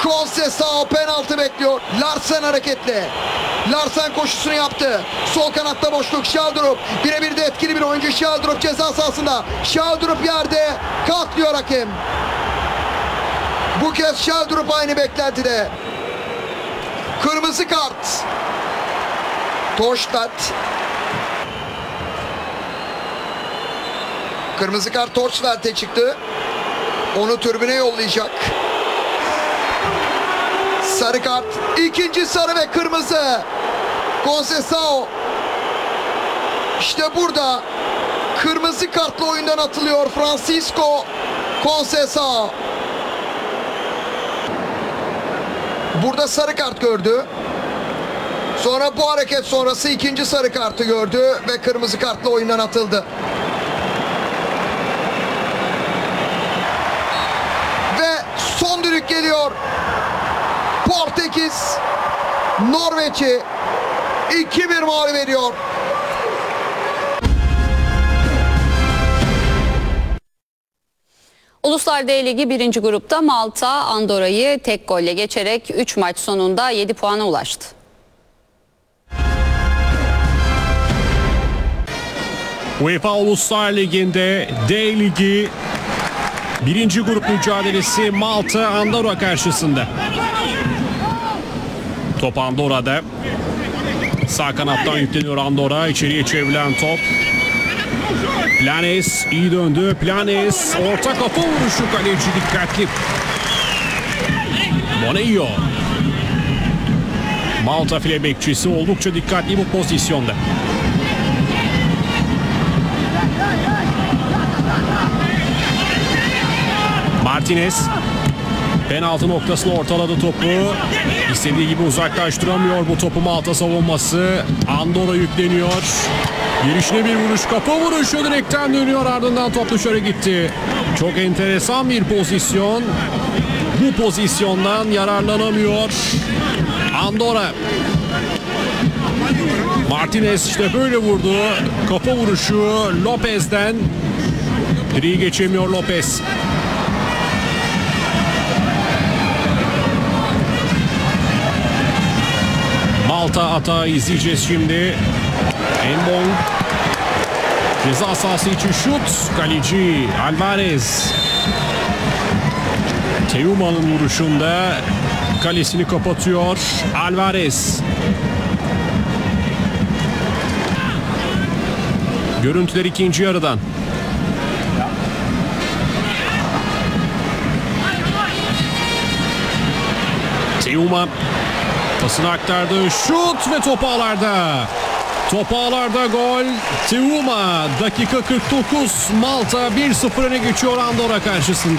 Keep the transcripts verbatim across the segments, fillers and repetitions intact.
Conceição penaltı bekliyor. Larsen hareketli. Larsen koşusunu yaptı. Sol kanatta boşluk. Sheldrup. Birebir de etkili bir oyuncu Sheldrup ceza sahasında. Sheldrup yerde. Kalk hakem. Bu kez Sheldrup aynı beklentide. Kırmızı kart. Torstad. Kırmızı kart Torstad'e çıktı. Onu tribüne yollayacak. Sarı kart. İkinci sarı ve kırmızı. Conceição. İşte burada kırmızı kartla oyundan atılıyor Francisco Conceição. Burada sarı kart gördü. Sonra bu hareket sonrası ikinci sarı kartı gördü ve kırmızı kartla oyundan atıldı. Ve son düdük geliyor. Portekiz Norveç'i iki bir mağlup ediyor. Uluslar D Ligi birinci grupta Malta Andorra'yı tek golle geçerek üç maç sonunda yedi puana ulaştı. UEFA Uluslar Ligi'nde D Ligi birinci grup mücadelesi Malta Andorra karşısında. Top Andorra'da. Sağ kanattan yükleniyor Andorra. İçeriye çevrilen top. Planes iyi döndü. Planes orta kafa vuruşu, kaleci dikkatli. Boneio. Malta file bekçisi oldukça dikkatli bu pozisyonda. Martinez penaltı noktasına ortaladı topu. İstediği gibi uzaklaştıramıyor bu topu Malta savunması. Andorra yükleniyor. Girişine bir vuruş, kafa vuruşu direkten dönüyor, ardından top dışarı gitti. Çok enteresan bir pozisyon. Bu pozisyondan yararlanamıyor Andorra. Martinez işte böyle vurdu. Kafa vuruşu Lopez'den. Direği geçemiyor Lopez. Malta atağı izleyeceğiz şimdi. Embong. Ceza sahası için şut. Kaleci Alvarez. Teuma'nın vuruşunda kalesini kapatıyor Alvarez. Görüntüler ikinci yarıdan. Teuma pasını aktardı. Şut ve top ağlarda. Top ağlarda gol. Teuma dakika kırk dokuz. Malta bir sıfır öne geçiyor Andorra karşısında.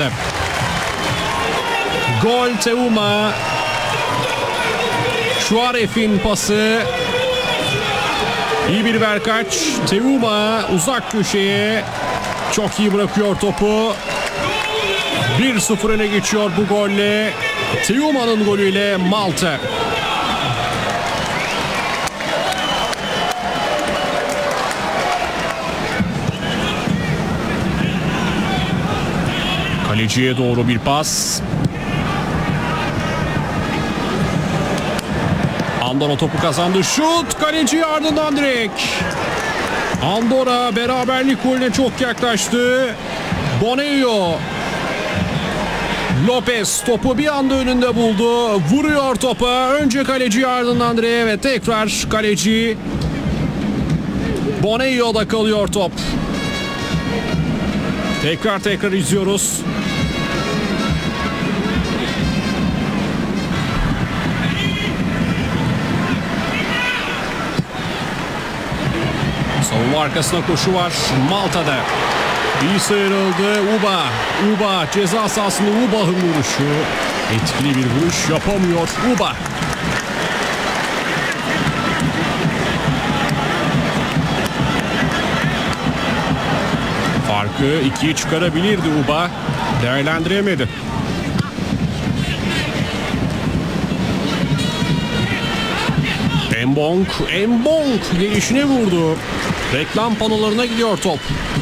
Gol Teuma. Şuaref'in pası. İyi bir verkaç. Teuma uzak köşeye çok iyi bırakıyor topu. bir sıfır öne geçiyor bu golle. Teuma'nın golüyle Malta. Kaleciye doğru bir pas. Andorra topu kazandı. Şut, kaleci ardından direkt. Andorra beraberlik golüne çok yaklaştı. Boneio. Lopez topu bir anda önünde buldu. Vuruyor topa. Önce kaleci ardından direğe ve tekrar kaleci. Boneio'da kalıyor top. Tekrar tekrar izliyoruz. Savunma arkasına koşu var Malta'da. İyi sıyrıldı Uba. Uba ceza sahasında Uba'nın vuruşu. Etkili bir vuruş yapamıyor Uba. Farkı ikiye çıkarabilirdi Uba. Değerlendiremedi. Embong. Embong gelişine vurdu. Reklam panolarına gidiyor top.